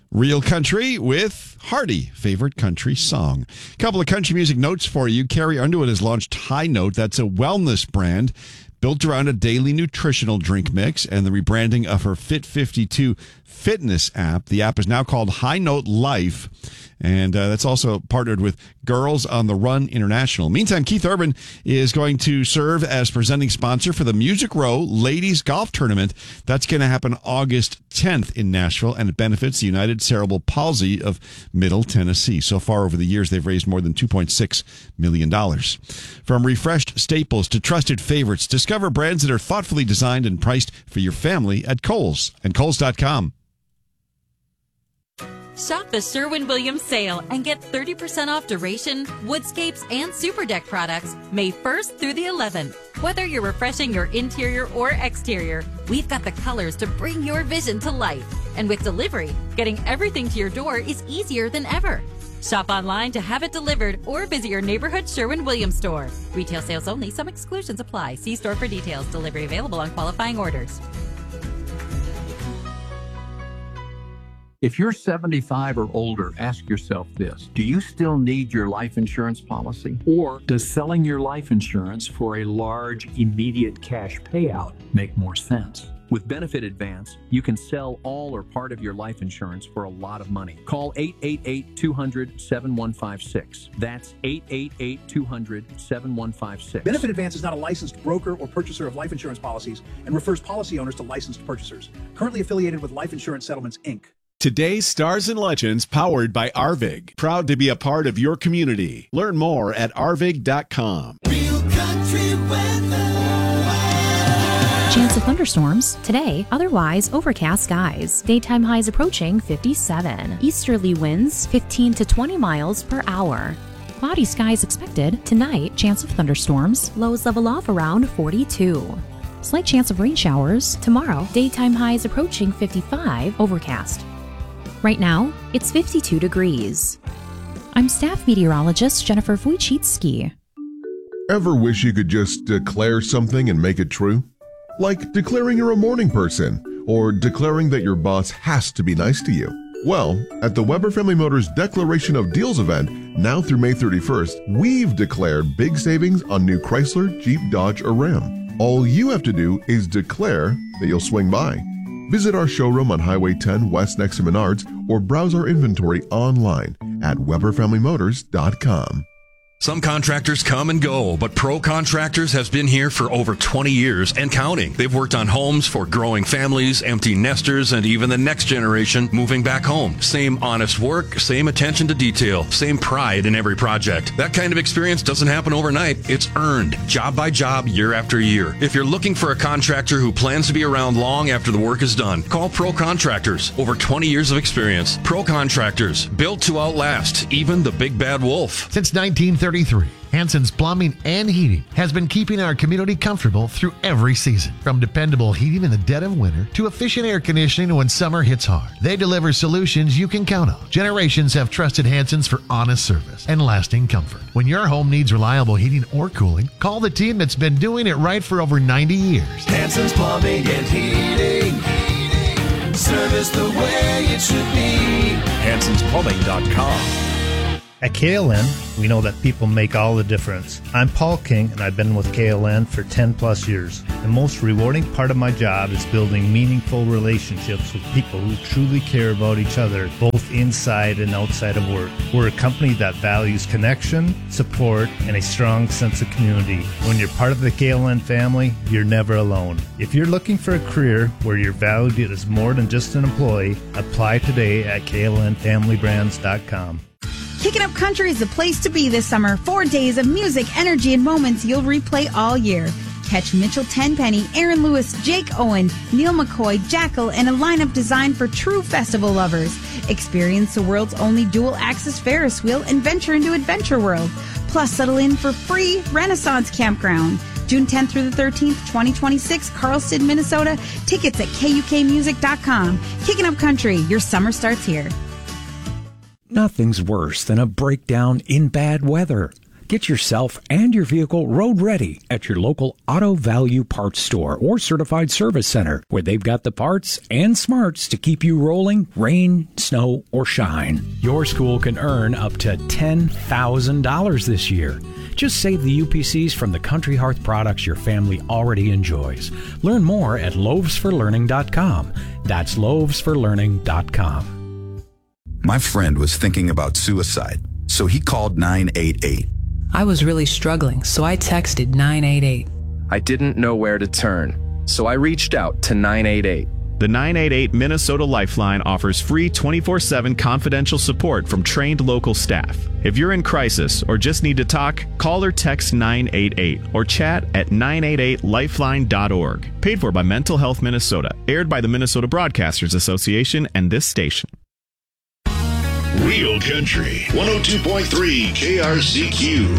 Real Country with Hardy, favorite country song. A couple of country music notes for you. Carrie Underwood has launched High Note. That's a wellness brand built around a daily nutritional drink mix and the rebranding of her Fit 52 fitness app. The app is now called High Note Life, and that's also partnered with Girls on the Run International. Meantime, Keith Urban is going to serve as presenting sponsor for the Music Row Ladies Golf Tournament. That's going to happen August 10th in Nashville, and it benefits the United Cerebral Palsy of Middle Tennessee. So far over the years, they've raised more than $2.6 million. From refreshed staples to trusted favorites, discover brands that are thoughtfully designed and priced for your family at Kohl's and Kohl's.com. Shop the Sherwin-Williams sale and get 30% off Duration, Woodscapes, and Super Deck products May 1st through the 11th. Whether you're refreshing your interior or exterior, we've got the colors to bring your vision to life. And with delivery, getting everything to your door is easier than ever. Shop online to have it delivered or visit your neighborhood Sherwin-Williams store. Retail sales only. Some exclusions apply. See store for details. Delivery available on qualifying orders. If you're 75 or older, ask yourself this. Do you still need your life insurance policy? Or does selling your life insurance for a large, immediate cash payout make more sense? With Benefit Advance, you can sell all or part of your life insurance for a lot of money. Call 888-200-7156. That's 888-200-7156. Benefit Advance is not a licensed broker or purchaser of life insurance policies and refers policy owners to licensed purchasers. Currently affiliated with Life Insurance Settlements, Inc. Today's Stars and Legends, powered by Arvig. Proud to be a part of your community. Learn more at arvig.com. Real country weather. Chance of thunderstorms today, otherwise overcast skies. Daytime highs approaching 57. Easterly winds 15 to 20 miles per hour. Cloudy skies expected tonight. Chance of thunderstorms. Lows level off around 42. Slight chance of rain showers tomorrow. Daytime highs approaching 55. Overcast. Right now, it's 52 degrees. I'm staff meteorologist Jennifer Wojcicki. Ever wish you could just declare something and make it true? Like declaring you're a morning person, or declaring that your boss has to be nice to you. Well, at the Weber Family Motors Declaration of Deals event, now through May 31st, we've declared big savings on new Chrysler, Jeep, Dodge, or Ram. All you have to do is declare that you'll swing by. Visit our showroom on Highway 10 West next to Menards, or browse our inventory online at WeberFamilyMotors.com. Some contractors come and go, but Pro Contractors has been here for over 20 years and counting. They've worked on homes for growing families, empty nesters, and even the next generation moving back home. Same honest work, same attention to detail, same pride in every project. That kind of experience doesn't happen overnight. It's earned, job by job, year after year. If you're looking for a contractor who plans to be around long after the work is done, call Pro Contractors. Over 20 years of experience. Pro Contractors, built to outlast even the big bad wolf. Since 1933, Hansen's Plumbing and Heating has been keeping our community comfortable through every season. From dependable heating in the dead of winter to efficient air conditioning when summer hits hard, they deliver solutions you can count on. Generations have trusted Hansen's for honest service and lasting comfort. When your home needs reliable heating or cooling, call the team that's been doing it right for over 90 years. Hansen's Plumbing and Heating. Service the way it should be. HansonsPlumbing.com. At KLN, we know that people make all the difference. I'm Paul King, and I've been with KLN for 10 plus years. The most rewarding part of my job is building meaningful relationships with people who truly care about each other, both inside and outside of work. We're a company that values connection, support, and a strong sense of community. When you're part of the KLN family, you're never alone. If you're looking for a career where you're valued as more than just an employee, apply today at KLNFamilyBrands.com. Kicking Up Country is the place to be this summer. 4 days of music, energy, and moments you'll replay all year. Catch Mitchell Tenpenny, Aaron Lewis, Jake Owen, Neil McCoy, Jackal, and a lineup designed for true festival lovers. Experience the world's only dual-axis Ferris wheel and venture into Adventure World. Plus, settle in for free Renaissance Campground. June 10th through the 13th, 2026, Carlston, Minnesota. Tickets at KUKmusic.com. Kicking Up Country, your summer starts here. Nothing's worse than a breakdown in bad weather. Get yourself and your vehicle road ready at your local Auto Value Parts store or certified service center, where they've got the parts and smarts to keep you rolling, rain, snow, or shine. Your school can earn up to $10,000 this year. Just save the UPCs from the Country Hearth products your family already enjoys. Learn more at loavesforlearning.com. That's loavesforlearning.com. My friend was thinking about suicide, so he called 988. I was really struggling, so I texted 988. I didn't know where to turn, so I reached out to 988. The 988 Minnesota Lifeline offers free 24/7 confidential support from trained local staff. If you're in crisis or just need to talk, call or text 988 or chat at 988lifeline.org. Paid for by Mental Health Minnesota. Aired by the Minnesota Broadcasters Association and this station. Real Country 102.3 KRCQ.